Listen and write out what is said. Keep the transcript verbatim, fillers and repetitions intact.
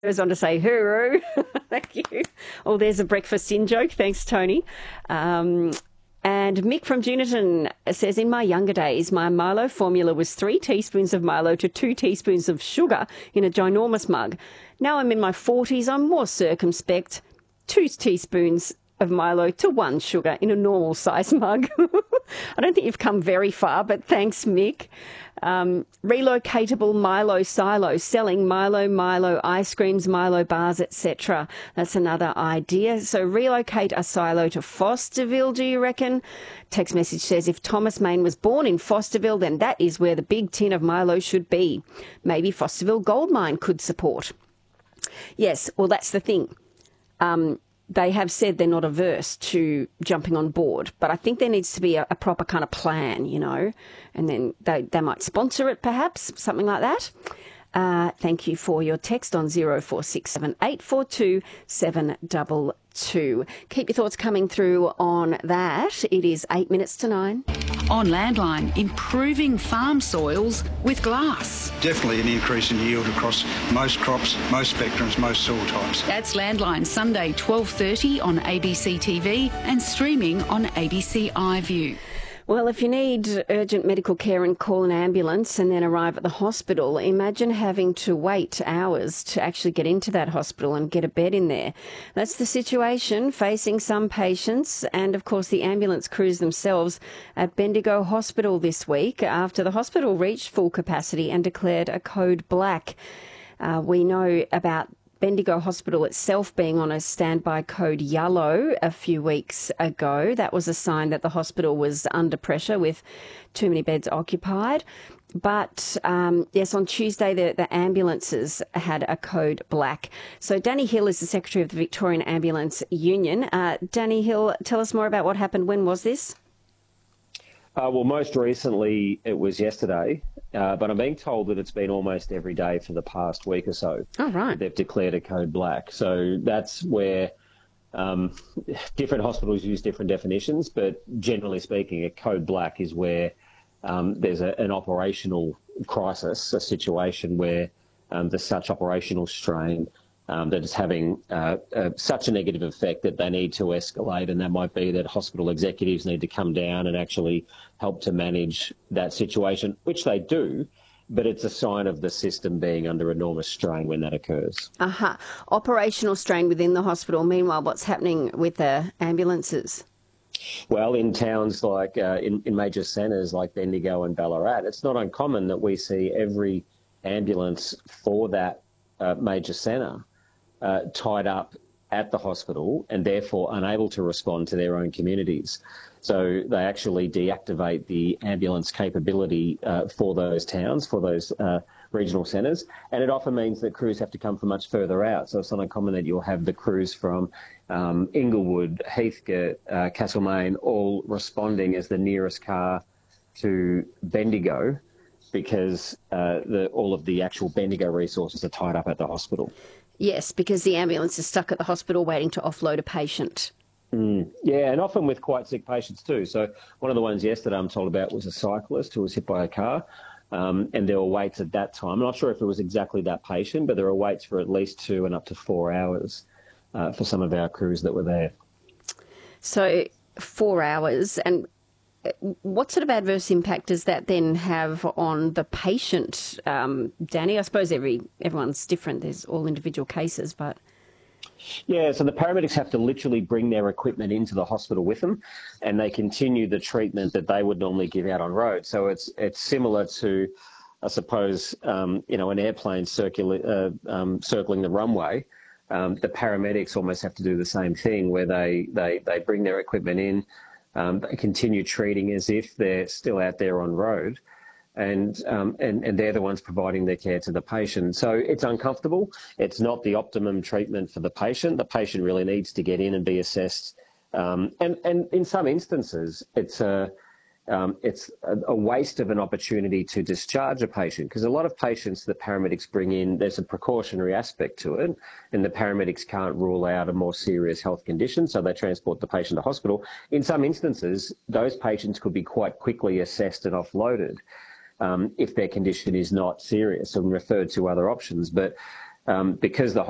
goes on to say, hooroo. Thank you. Oh, there's a breakfast in joke. Thanks, Tony. Um, and Mick from Junerton says, in my younger days, my Milo formula was three teaspoons of Milo to two teaspoons of sugar in a ginormous mug. Now I'm in my forties. I'm more circumspect. Two teaspoons of Milo to one sugar in a normal size mug. I don't think you've come very far, but thanks, Mick. Um, relocatable Milo silo, selling Milo, Milo ice creams, Milo bars, et cetera. That's another idea. So relocate a silo to Fosterville, do you reckon? Text message says, if Thomas Main was born in Fosterville, then that is where the big tin of Milo should be. Maybe Fosterville Gold Mine could support. Yes, well, that's the thing. Um, They have said they're not averse to jumping on board, but I think there needs to be a, a proper kind of plan, you know, and then they, they might sponsor it perhaps, something like that. Uh, thank you for your text on zero four six seven eight four two seven two two. Keep your thoughts coming through on that. It is eight minutes to nine. On Landline, improving farm soils with glass. Definitely an increase in yield across most crops, most spectrums, most soil types. That's Landline, Sunday twelve thirty on A B C T V and streaming on A B C iView. Well, if you need urgent medical care and call an ambulance and then arrive at the hospital, imagine having to wait hours to actually get into that hospital and get a bed in there. That's the situation facing some patients and, of course, the ambulance crews themselves at Bendigo Hospital this week after the hospital reached full capacity and declared a code black. Uh, we know about Bendigo Hospital itself being on a standby code yellow a few weeks ago. That was a sign that the hospital was under pressure with too many beds occupied. But, um, yes, on Tuesday, the, the ambulances had a code black. So Danny Hill is the Secretary of the Victorian Ambulance Union. Uh, Danny Hill, tell us more about what happened. When was this? Uh, well, most recently it was yesterday, uh, but I'm being told that it's been almost every day for the past week or so. Oh, right. They've declared a code black. So that's where um, different hospitals use different definitions, but generally speaking, a code black is where um, there's a, an operational crisis, a situation where um, there's such operational strain Um, that is having uh, uh, such a negative effect that they need to escalate, and that might be that hospital executives need to come down and actually help to manage that situation, which they do, but it's a sign of the system being under enormous strain when that occurs. Aha. Uh-huh. Operational strain within the hospital. Meanwhile, what's happening with the ambulances? Well, in towns like, uh, in, in major centres like Bendigo and Ballarat, it's not uncommon that we see every ambulance for that uh, major centre Uh, tied up at the hospital and therefore unable to respond to their own communities. So they actually deactivate the ambulance capability uh, for those towns, for those uh, regional centres, and it often means that crews have to come from much further out. So it's not uncommon that you'll have the crews from um, Inglewood, Heathcote, uh, Castlemaine, all responding as the nearest car to Bendigo, because uh, the, all of the actual Bendigo resources are tied up at the hospital. Yes, because the ambulance is stuck at the hospital waiting to offload a patient. Mm, yeah, and often with quite sick patients too. So one of the ones yesterday I'm told about was a cyclist who was hit by a car, um, and there were waits at that time. I'm not sure if it was exactly that patient, but there were waits for at least two and up to four hours uh, for some of our crews that were there. So four hours. And what sort of adverse impact does that then have on the patient, um, Danny? I suppose every everyone's different. There's all individual cases, but... Yeah, so the paramedics have to literally bring their equipment into the hospital with them, and they continue the treatment that they would normally give out on road. So it's it's similar to, I suppose, um, you know, an airplane circula uh, um, circling the runway. Um, the paramedics almost have to do the same thing, where they, they, they bring their equipment in, Um, they continue treating as if they're still out there on road, and, um, and and they're the ones providing their care to the patient. So it's uncomfortable. It's not the optimum treatment for the patient. The patient really needs to get in and be assessed. Um, and, and in some instances, it's a Um, it's a, a waste of an opportunity to discharge a patient, because a lot of patients that paramedics bring in, there's a precautionary aspect to it, and the paramedics can't rule out a more serious health condition, so they transport the patient to hospital. In some instances, those patients could be quite quickly assessed and offloaded um, if their condition is not serious and referred to other options. But um, because the